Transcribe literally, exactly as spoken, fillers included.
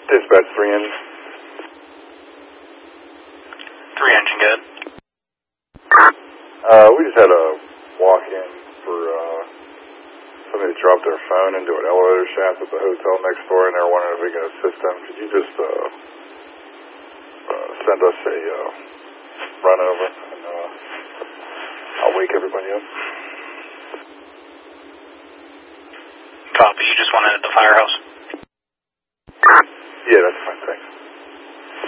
Dispatch three engine. Three engine, good. Uh, we just had a walk-in for uh, somebody dropped their phone into an elevator shaft at the hotel next door, and they were wondering if we could assist them. Could you just uh, uh, send us a uh, run over, and uh, I'll wake everybody up. Copy. You just wanted at the firehouse? Yeah, that's